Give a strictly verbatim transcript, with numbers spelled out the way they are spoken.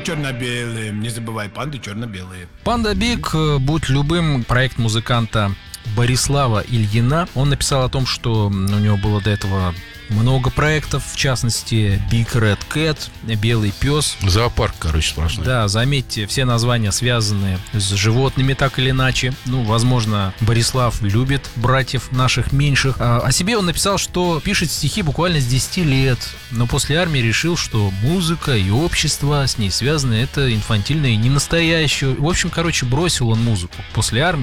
черно-белым. Не забывай, панды черно-белые. «Панда Биг», будь любым, проект музыканта Борислава Ильина. Он написал о том, что у него было до этого много проектов, в частности, Big Red Cat, Белый пес. Зоопарк, короче, сплошной. Да, заметьте, все названия связаны с животными так или иначе. Ну, возможно, Борислав любит братьев наших меньших. А о себе он написал, что пишет стихи буквально с десяти лет, но после армии решил, что музыка и общество с ней связаны, это инфантильно и не настоящее. В общем, короче, бросил он музыку после армии.